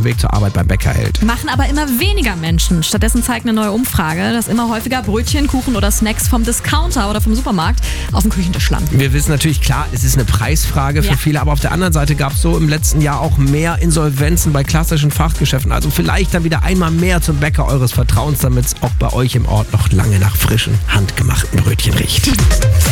dem Weg zur Arbeit beim Bäcker hält. Machen aber immer weniger Menschen. Stattdessen zeigt eine neue Umfrage, dass immer häufiger Brötchen, Kuchen oder Snacks vom Discounter oder vom Supermarkt auf dem Küchentisch landen. Wir wissen natürlich, klar, es ist eine Preisfrage für viele, aber auf der anderen Seite gab es so im letzten Jahr auch mehr Insolvenzen bei klassischen Fachgeschäften. Also vielleicht dann wieder einmal mehr zum Bäcker eures Vertrauens, damit es auch bei euch im Ort noch lange nach frischen, handgemachten Brötchen riecht.